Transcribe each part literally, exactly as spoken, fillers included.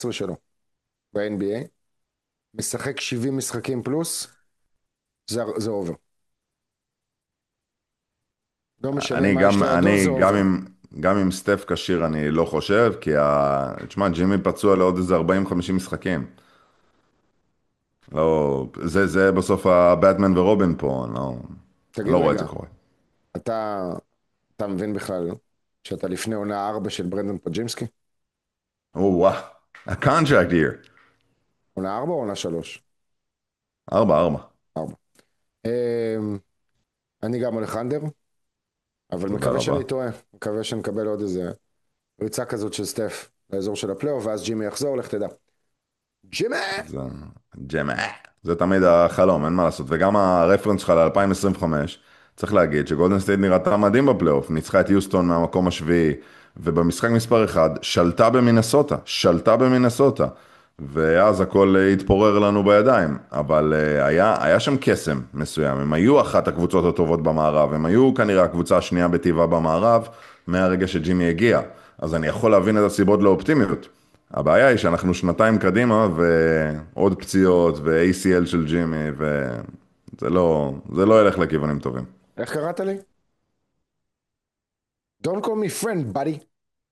עשרה שלו ב-אן בי איי, משחק שבעים משחקים פלוס, זה, זה אובר. לא משנה אני מה יש גם, לידו, זה אני גם אובר. עם, גם עם סטף כשיר אני לא חושב, כי ה... תשמע, ג'ימי פצוע לעוד איזה ארבעים חמישים משחקים. לא, זה, זה בסוף הבטמן ורובין פה, אני לא, אני תגיד לא רואה את רגע, זה קורה. אתה, אתה מבין בכלל שאתה לפני עונה ארבע של ברנדון פג'ימסקי? או וואו, a contract year. עונה ארבע או עונה שלוש? ארבע, ארבע. ארבע. אמ, אני גם הולך אנדר, אבל תודה מקווה רבה. שאני טועה. מקווה שנקבל עוד איזה ריצה כזאת של סטף לאזור של הפלייאוף, ואז ג'ימי יחזור, לך תדע. ג'ימי! זה ג'מא. זה תמיד החלום, אין מה לעשות. וגם הרפרנס שלך ל-אלפיים עשרים וחמש, צריך להגיד שגולדן סטייט נראתה מדהים בפלייאוף, ניצחה את יוסטון מהמקום השביעי, ובמשחק מספר אחד שלטה במינסוטה, שלטה במינסוטה, ואז הכל התפורר לנו בידיים. אבל אה, היה, היה שם קסם מסוים, הם היו אחת הקבוצות הטובות במערב, הם היו כנראה הקבוצה השנייה בטבעה במערב, מהרגע שג'ימי הגיע. אז אני יכול להבין את הסיבות לאופטימיות. הבעיה היא שאנחנו שנתיים קדימה ועוד פציעות ו-איי סי אל של ג'ימי וזה לא, זה לא ילך לכיוונים טובים. איך קראת לי? Don't call me friend, buddy.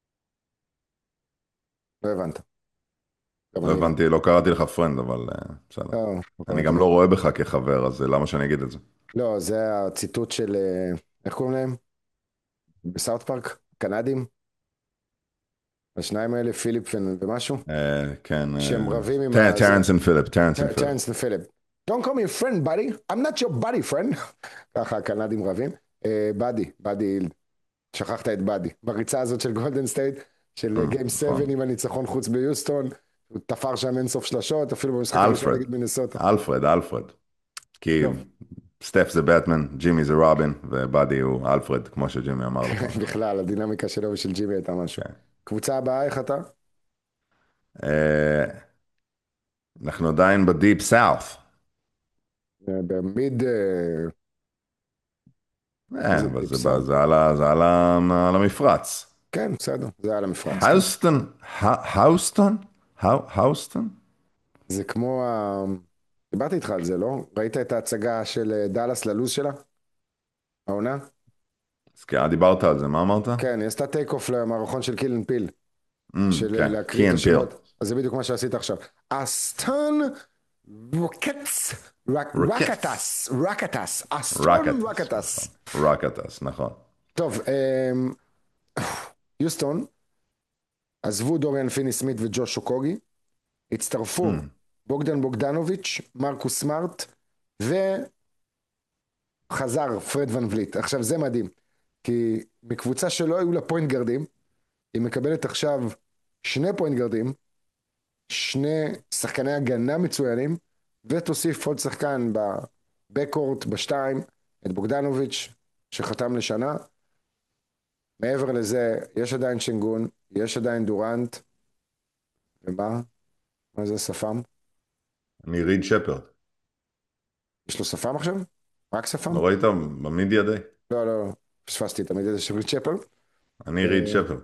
לא הבנת. גם לא אני לא. הבנתי, לא קראתי לך פרנד, אבל אה, בסדר. לא, לא אני קראתי גם לך. לא רואה בך כחבר, אז למה שאני אגיד את זה? לא, זה הציטוט של, אה, איך קוראים להם? בסאוט פארק? קנדים? השניים האלה, פיליפ ו- ומשהו? אה, כן, שהם רבים עם אה, הזה. טרנס אנד פיליפ, טרנס אנד פיליפ. טרנס ופיליפ. Don't call me a friend, buddy. I'm not your buddy, friend. ככה הקנדים רבים. באדי, באדי, שכחת את באדי. בריצה הזאת של גולדן סטייט, של גיים שבע נכון. עם הניצחון חוץ ביוסטון, הוא תפר שם אינסוף שלשות, אפילו במשחק הראשון אלפרד, נגד מינסוטה. אלפרד, אלפרד. כי טוב, סטף זה בטמן, ג'ימי זה רובין, ובאדי הוא אלפרד, כמו שג'ימי אמר לך. בכלל, הדינמיקה שלו ושל ג'ימי הייתה משהו. כן. קבוצה הבאה, איך אתה? אה, אנחנו עדיין בדיפ סאוף. אה, במיד, אה, אה, איזה אבל דיפ זה, ב- סאונד. זה על, ה- זה על, ה- על המפרץ. כן, בסדר, זה על המפרץ, כן. האוסטון, ה- האוסטון? האו- האוסטון? זה כמו ה... דיברתי איתך על זה, לא? ראית את ההצגה של אה, דאלאס ללוז שלה? העונה? אז כן, דיברת על זה, מה אמרת? כן, היא עשתה טייק אוף למערכון של קילן פיל, אמ, של אה, כן, להקריא קי את אנד פיל. השמות. אז זה בדיוק מה שעשית עכשיו. אסטון רוקטס, רוקטס. רקטס, רקטס, אסטון רקטס, נכון. רקטס. רקטס, נכון. טוב, אמ, יוסטון, עזבו דוריאן פיני סמית וג'וש שוקוגי, הצטרפו אמ, בוגדן בוגדנוביץ', מרקוס סמארט, וחזר פרד ון וליט. עכשיו זה מדהים, כי מקבוצה שלא היו לה פוינט גרדים, היא מקבלת עכשיו שני פוינט גרדים, שני שחקני הגנה מצוינים, ותוסיף עוד שחקן בבקורט, בשתיים, את בוגדנוביץ', שחתם לשנה. מעבר לזה, יש עדיין שינגון, יש עדיין דורנט, ומה? מה זה שפם? אני ריד שפרד. יש לו שפם עכשיו? רק שפם? לא ראית? במידיה די. לא, לא, לא. פספסתי תמיד איזה שריד צ'פל. אני ריד אה, שפרד.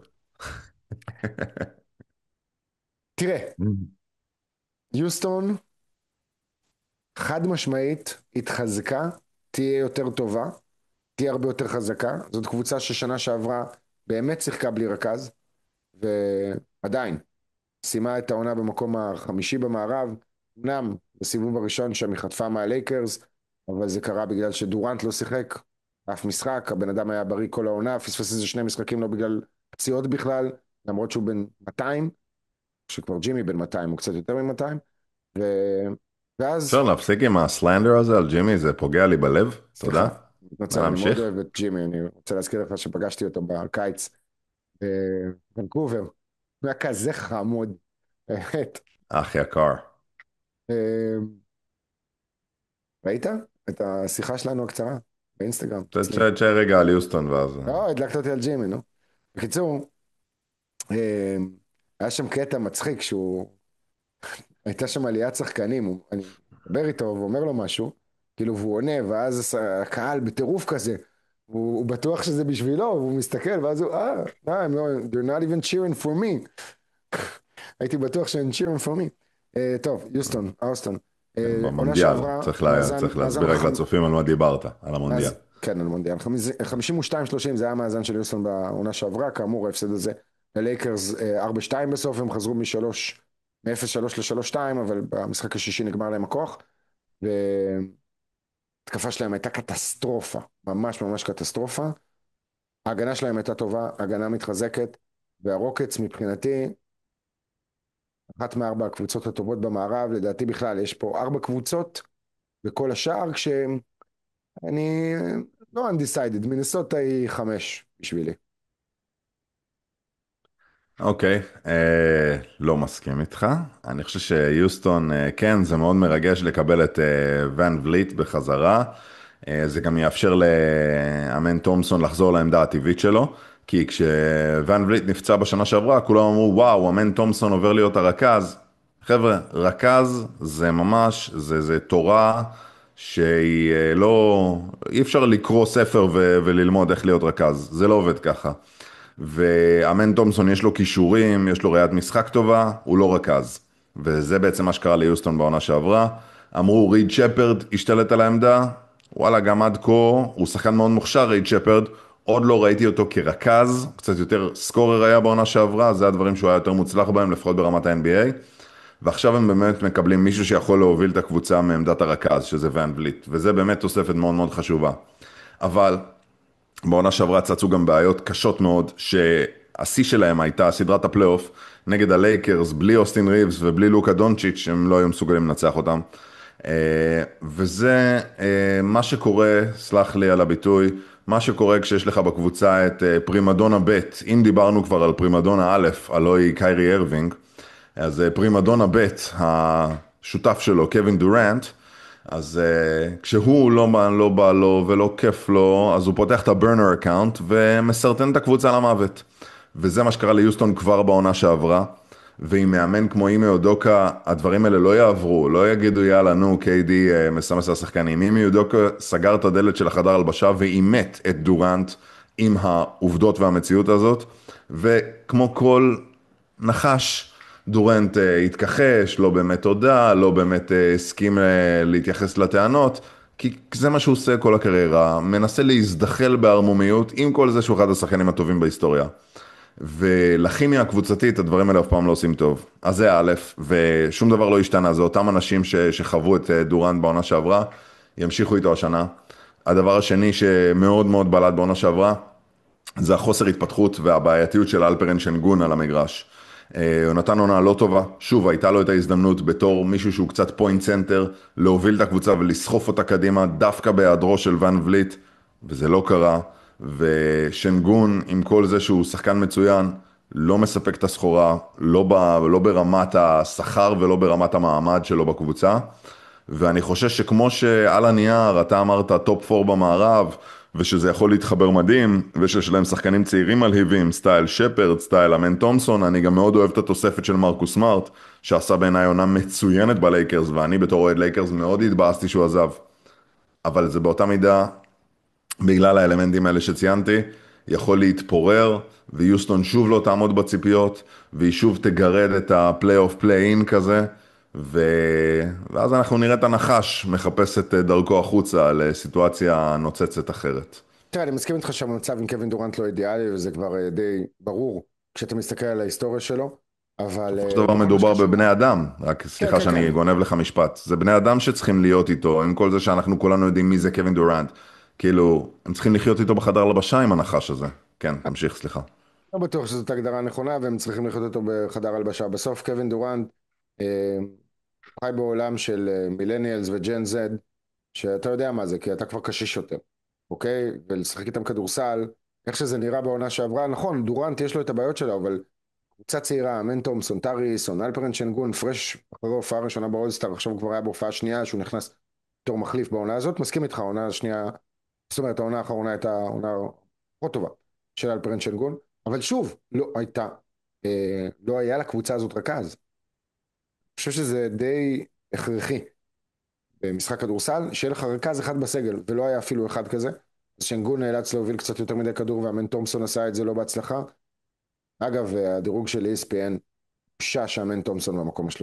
תראה, אמ, יוסטון חד משמעית התחזקה, תהיה יותר טובה, תהיה הרבה יותר חזקה. זאת קבוצה ששנה שעברה באמת שיחקה בלי רכז, ועדיין סיימה את העונה במקום החמישי במערב. אמנם בסיבוב הראשון שם היא חטפה מהלייקרס, אבל זה קרה בגלל שדורנט לא שיחק אף משחק, הבן אדם היה בריא כל העונה, פספס איזה שני משחקים לא בגלל פציעות בכלל, למרות שהוא בן מאתיים, שכבר ג'ימי בן מאתיים, הוא קצת יותר מ-מאתיים, ו... אפשר ואז, להפסיק עם הסלנדר הזה על ג'ימי? זה פוגע לי בלב. תודה. סליחה, מתנצל, אני מאוד להמשיך? אוהב את ג'ימי, אני רוצה להזכיר לך שפגשתי אותו בקיץ בוונקובר, הוא היה כזה חמוד, באמת. אח יקר. אה, ראית את השיחה שלנו הקצרה באינסטגרם אצלי? תשאר רגע על יוסטון ואז... לא, הדלקת אותי על ג'ימי, נו. בקיצור, אה, היה שם קטע מצחיק שהוא, הייתה שם עליית שחקנים, הוא- אני מדבר איתו ואומר לו משהו, כאילו, והוא עונה, ואז הס- הקהל בטירוף כזה, הוא, הוא בטוח שזה בשבילו, והוא מסתכל, ואז הוא, אה, אה, הם לא, they're not even cheering for me. הייתי בטוח שהם cheering for me. אה, טוב, יוסטון, אוסטון. כן, אה, עונה במונדיאל, שעברה, צריך, לה, מאזן, צריך מאזן להסביר רק חמ... לצופים על מה דיברת, על המונדיאל. אז כן, על מונדיאל. חמישים ושתיים שלושים זה היה המאזן של יוסטון בעונה שעברה, כאמור ההפסד הזה ללייקרס אה, ארבע שתיים בסוף, הם חזרו משלוש, מ-אפס שלוש ל-שלוש שתיים, אבל במשחק השישי נגמר להם הכוח, והתקפה שלהם הייתה קטסטרופה, ממש ממש קטסטרופה. ההגנה שלהם הייתה טובה, הגנה מתחזקת, והרוקטס מבחינתי, אחת מארבע הקבוצות הטובות במערב, לדעתי בכלל, יש פה ארבע קבוצות בכל השאר, כשאני לא undecided, מינסוטה היא חמש בשבילי. אוקיי, אה, לא מסכים איתך. אני חושב שיוסטון, אה, כן, זה מאוד מרגש לקבל את אה, ון וליט בחזרה. אה, זה גם יאפשר לאמן תומסון לחזור לעמדה הטבעית שלו, כי כשוון וליט נפצע בשנה שעברה, כולם אמרו, וואו, אמן תומסון עובר להיות הרכז. חבר'ה, רכז זה ממש, זה, זה תורה שהיא אה, לא, אי אפשר לקרוא ספר ו- וללמוד איך להיות רכז, זה לא עובד ככה. ואמן תומסון יש לו כישורים, יש לו ראיית משחק טובה, הוא לא רכז. וזה בעצם מה שקרה ליוסטון בעונה שעברה. אמרו ריד שפרד השתלט על העמדה, וואלה גם עד כה הוא שחקן מאוד מוכשר ריד שפרד, עוד לא ראיתי אותו כרכז, קצת יותר סקורר היה בעונה שעברה, זה הדברים שהוא היה יותר מוצלח בהם, לפחות ברמת ה-אן בי איי. ועכשיו הם באמת מקבלים מישהו שיכול להוביל את הקבוצה מעמדת הרכז, שזה ון וליט, וזה באמת תוספת מאוד מאוד חשובה. אבל בעונה שעברה צצו גם בעיות קשות מאוד, שהשיא שלהם הייתה סדרת הפלייאוף נגד הלייקרס, בלי אוסטין ריבס ובלי לוקה דונצ'יץ', שהם לא היו מסוגלים לנצח אותם. אה, וזה אה, מה שקורה, סלח לי על הביטוי, מה שקורה כשיש לך בקבוצה את אה, פרימדונה ב', אם דיברנו כבר על פרימדונה א', הלוא היא קיירי הרווינג, אז אה, פרימדונה ב', השותף שלו, קווין דורנט, אז uh, כשהוא לא בא, לא בא לו ולא כיף לו, אז הוא פותח את הברנר אקאונט ומסרטן את הקבוצה למוות. וזה מה שקרה ליוסטון כבר בעונה שעברה. ועם מאמן כמו אימי אודוקה, הדברים האלה לא יעברו, לא יגידו יאללה נו, קיי די uh, מסמס לשחקנים. אימי אודוקה סגר את הדלת של החדר הלבשה ואימת את דורנט עם העובדות והמציאות הזאת. וכמו כל נחש, דורנט אה, התכחש, לא באמת הודע, לא באמת אה, הסכים אה, להתייחס לטענות, כי זה מה שהוא עושה כל הקריירה, מנסה להזדחל בערמומיות, עם כל זה שהוא אחד השחקנים הטובים בהיסטוריה. ולכימיה הקבוצתית הדברים האלה אף פעם לא עושים טוב. אז זה א', ושום דבר לא השתנה, זה אותם אנשים ש, שחוו את אה, דורנט בעונה שעברה, ימשיכו איתו השנה. הדבר השני שמאוד מאוד בלט בעונה שעברה, זה החוסר התפתחות והבעייתיות של אלפרן שנגון על המגרש. אה, הוא נתן עונה לא טובה, שוב הייתה לו את ההזדמנות בתור מישהו שהוא קצת פוינט סנטר, להוביל את הקבוצה ולסחוף אותה קדימה דווקא בהיעדרו של ון וליט, וזה לא קרה, ושנגון עם כל זה שהוא שחקן מצוין, לא מספק את הסחורה, לא, ב, לא ברמת השכר ולא ברמת המעמד שלו בקבוצה, ואני חושש שכמו שעל הנייר אתה אמרת טופ פור במערב, ושזה יכול להתחבר מדהים, ושיש להם שחקנים צעירים מלהיבים, סטייל שפרד, סטייל אמן תומסון, אני גם מאוד אוהב את התוספת של מרקוס סמארט, שעשה בעיניי עונה מצוינת בלייקרס, ואני בתור אוהד לייקרס מאוד התבאסתי שהוא עזב. אבל זה באותה מידה, בגלל האלמנטים האלה שציינתי, יכול להתפורר, ויוסטון שוב לא תעמוד בציפיות, והיא שוב תגרד את הפליי-אוף פליי-אין כזה, ו... ואז אנחנו נראה את הנחש מחפש את דרכו החוצה לסיטואציה נוצצת אחרת. תראה, אני מסכים איתך שהמצב עם קווין דורנט לא אידיאלי, וזה כבר אה, די ברור כשאתה מסתכל על ההיסטוריה שלו, אבל בסופו של אה, דבר בכל מה מדובר שקשור... בבני אדם, רק כן, סליחה כן, כן. שאני גונב לך משפט, זה בני אדם שצריכים להיות איתו, עם כל זה שאנחנו כולנו יודעים מי זה קווין דורנט, כאילו, הם צריכים לחיות איתו בחדר הלבשה עם הנחש הזה. כן, תמשיך, סליחה. לא בטוח שזאת הגדרה נכונה, והם צריכים לחיות אותו בחדר הלבשה. בסוף קווין דורנט אה, חי בעולם של מילניאלס וג'ן זד, שאתה יודע מה זה, כי אתה כבר קשיש יותר, אוקיי? ולשחק איתם כדורסל, איך שזה נראה בעונה שעברה, נכון, דורנט יש לו את הבעיות שלו, אבל קבוצה צעירה, אמן תומסון, טאריסון, אלפרן שנגון, פרש אחרי הופעה ראשונה באולסטאר, עכשיו הוא כבר היה בהופעה שנייה, שהוא נכנס בתור מחליף בעונה הזאת, מסכים איתך, העונה השנייה, זאת אומרת, העונה האחרונה הייתה עונה פחות טובה של אלפרן שנגון, אבל שוב, לא הייתה, אה, לא היה לקבוצה הזאת רכז. אני חושב שזה די הכרחי במשחק כדורסל, שיהיה לך רכז אחד בסגל, ולא היה אפילו אחד כזה. אז שנגון נאלץ להוביל קצת יותר מדי כדור, ואמן תומסון עשה את זה לא בהצלחה. אגב, הדירוג של E S P N בושה שאמן תומסון במקום השלישי.